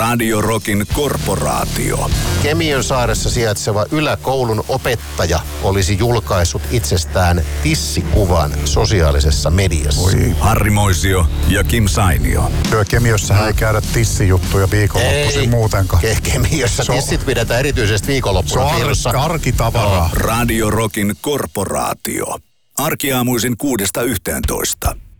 Radio Rockin korporaatio. Kemiönsaaressa sijaitseva yläkoulun opettaja olisi julkaissut itsestään tissikuvan sosiaalisessa mediassa. Oi. Harri Moisio ja Kim Sainio. Kemiössähän ei käydä tissijuttuja viikonloppuisin muutenkaan. Kemiössä tissit pidetään erityisesti viikonloppuna. Se on arkitavaraa. Radio Rockin korporaatio. Arkiaamuisin 6–11.